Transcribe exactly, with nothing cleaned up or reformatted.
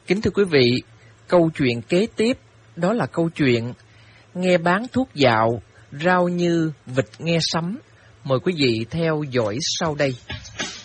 Kính thưa quý vị, câu chuyện kế tiếp đó là câu chuyện nghe bán thuốc dạo, rau như vịt nghe sấm. Mời quý vị theo dõi sau đây.